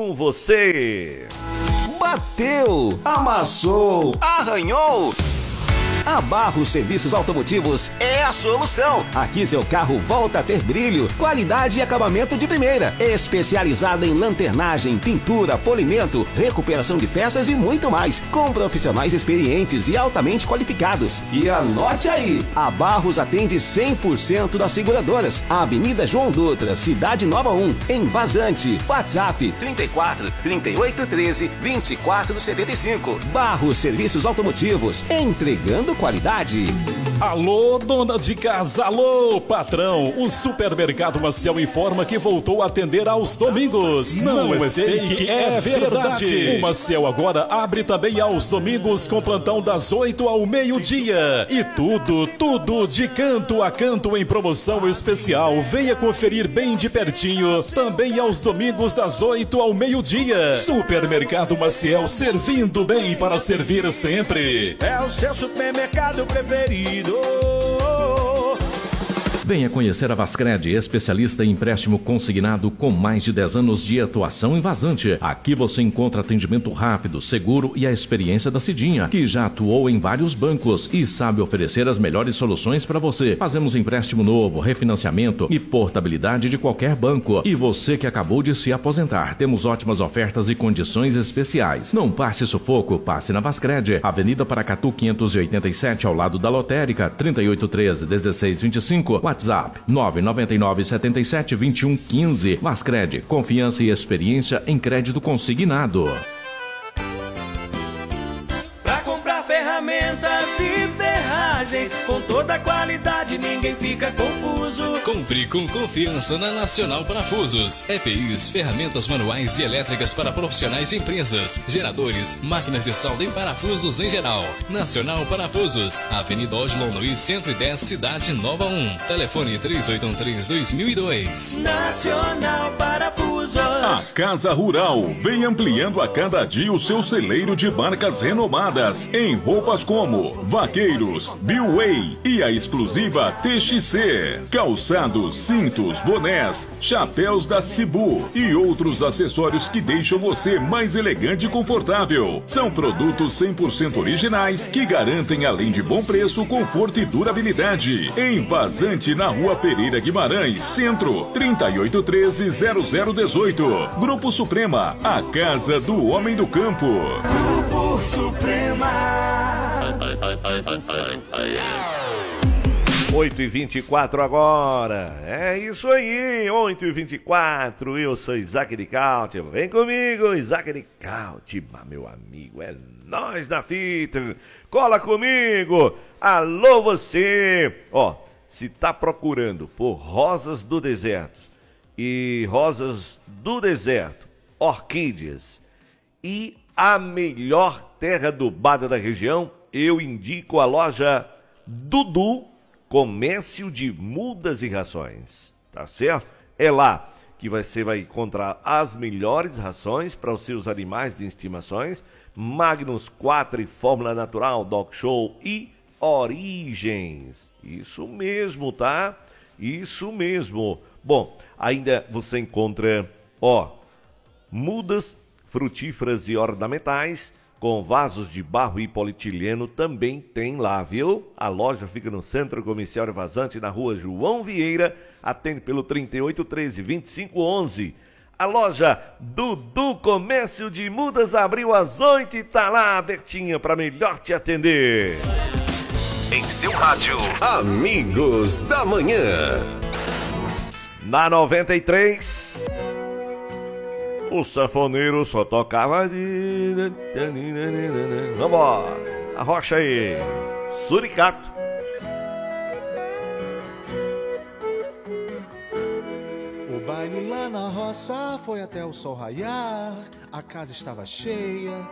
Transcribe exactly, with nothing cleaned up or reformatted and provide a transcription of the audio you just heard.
com você. Bateu, amassou, arranhou. A Barros Serviços Automotivos é a solução. Aqui seu carro volta a ter brilho, qualidade e acabamento de primeira. Especializada em lanternagem, pintura, polimento, recuperação de peças e muito mais. Com profissionais experientes e altamente qualificados. E anote aí, a Barros atende cem por cento das seguradoras. Avenida João Dutra, Cidade Nova um, em Vazante. WhatsApp trinta e quatro, trinta e oito, treze, vinte e quatro, setenta e cinco. Barros Serviços Automotivos, entregando qualidade. Alô, dona de casa, alô, patrão. O Supermercado Maciel informa que voltou a atender aos domingos. Não, Não é fake, é verdade. O Maciel agora abre também aos domingos com plantão das oito ao meio-dia. E tudo, tudo de canto a canto em promoção especial. Venha conferir bem de pertinho. Também aos domingos das oito ao meio-dia. Supermercado Maciel, servindo bem para servir sempre. É o seu supermercado Mercado preferido. Venha conhecer a Vascred, especialista em empréstimo consignado com mais de dez anos de atuação em Vazante. Aqui você encontra atendimento rápido, seguro e a experiência da Cidinha, que já atuou em vários bancos e sabe oferecer as melhores soluções para você. Fazemos empréstimo novo, refinanciamento e portabilidade de qualquer banco. E você que acabou de se aposentar, temos ótimas ofertas e condições especiais. Não passe sufoco, passe na Vascred, Avenida Paracatu quinhentos e oitenta e sete, ao lado da Lotérica, trinta e oito, treze, dezesseis, vinte e cinco. WhatsApp nove nove nove, sete sete, dois um um cinco. Vascred, confiança e experiência em crédito consignado. Pra comprar ferramentas e ferragens com toda a qualidade, ninguém fica confuso. Compre com confiança na Nacional Parafusos. E P Is, ferramentas manuais e elétricas para profissionais e empresas, geradores, máquinas de solda e parafusos em geral. Nacional Parafusos, Avenida Oslo Luiz cento e dez, Cidade Nova um. Telefone três oito um três, dois mil e dois. Nacional Parafusos. A Casa Rural vem ampliando a cada dia o seu celeiro de marcas renomadas em roupas como Vaqueiros, Billway e a exclusiva T X C. Calçados, cintos, bonés, chapéus da Cibu e outros acessórios que deixam você mais elegante e confortável. São produtos cem por cento originais que garantem, além de bom preço, conforto e durabilidade. Em Vazante, na Rua Pereira Guimarães, Centro, trinta e oito, treze, zero zero dezoito. Grupo Suprema, a casa do homem do campo. Grupo Suprema. oito e vinte e quatro agora. É isso aí, oito e vinte e quatro. Eu sou Isaac de Cáltima. Vem comigo, Isaac de Cáltima, meu amigo. É nós na fita. Cola comigo. Alô, você. Ó, se tá procurando por rosas do deserto e rosas do deserto, orquídeas e a melhor terra adubada da região, eu indico a loja Dudu Comércio de Mudas e Rações, tá certo? É lá que você vai encontrar as melhores rações para os seus animais de estimações, Magnus quatro e Fórmula Natural, Dog Show e Origens. Isso mesmo, tá? Isso mesmo. Bom, ainda você encontra, ó, mudas frutíferas e ornamentais, com vasos de barro e polietileno também tem lá, viu? A loja fica no Centro Comercial de Vazante, na Rua João Vieira, atende pelo trinta e oito, treze, vinte e cinco, onze. A loja Dudu Comércio de Mudas abriu às oito e tá lá abertinha para melhor te atender. Em seu rádio, Amigos da Manhã. Na noventa e três... o sanfoneiro só tocava de... Vambora, arrocha aí, Suricato. O baile lá na roça foi até o sol raiar. A casa estava cheia,